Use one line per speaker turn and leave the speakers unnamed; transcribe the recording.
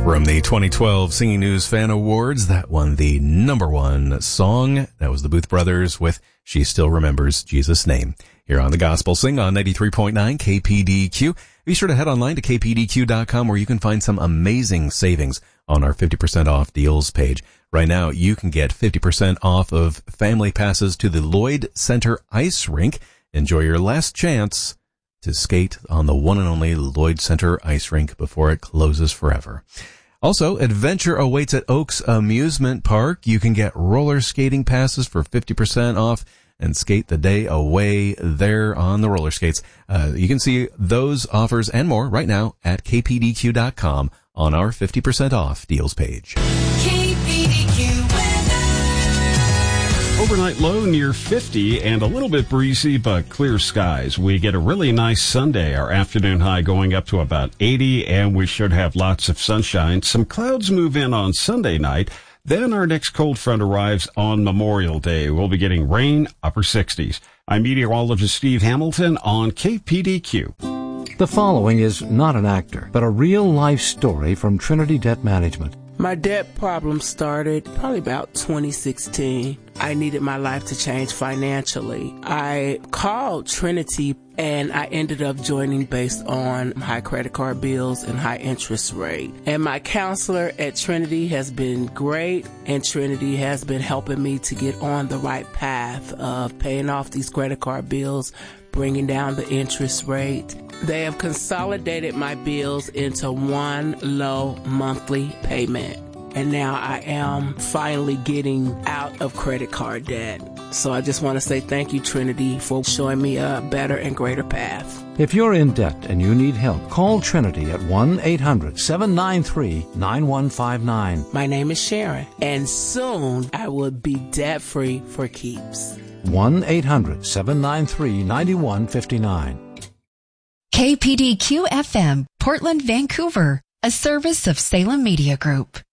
From the 2012 Singing News Fan Awards, that won the #1 song. That was the Booth Brothers with She Still Remembers Jesus' Name. Here on the Gospel Sing on 93.9 KPDQ. Be sure to head online to kpdq.com where you can find some amazing savings on our 50% off deals page. Right now, you can get 50% off of family passes to the Lloyd Center Ice Rink. Enjoy your last chance to skate on the one and only Lloyd Center Ice Rink before it closes forever. Also, adventure awaits at Oaks Amusement Park. You can get roller skating passes for 50% off and skate the day away there on the roller skates. You can see those offers and more right now at kpdq.com on our 50% off deals page.
KPDQ weather.
Overnight low near 50 and a little bit breezy, but clear skies. We get a really nice Sunday. Our afternoon high going up to about 80, and we should have lots of sunshine. Some clouds move in on Sunday night. Then our next cold front arrives on Memorial Day. We'll be getting rain, upper 60s. I'm meteorologist Steve Hamilton on KPDQ.
The following is not an actor, but a real-life story from Trinity Debt Management.
My debt problem started probably about 2016. I needed my life to change financially. I called Trinity and I ended up joining based on high credit card bills and high interest rate. And my counselor at Trinity has been great, and Trinity has been helping me to get on the right path of paying off these credit card bills, bringing down the interest rate. They have consolidated my bills into one low monthly payment. And now I am finally getting out of credit card debt. So I just want to say thank you, Trinity, for showing me a better and greater path.
If you're in debt and you need help, call Trinity at 1-800-793-9159.
My name is Sharon, and soon I will be debt-free for keeps.
1-800-793-9159.
KPDQ FM, Portland, Vancouver, a service of Salem Media Group.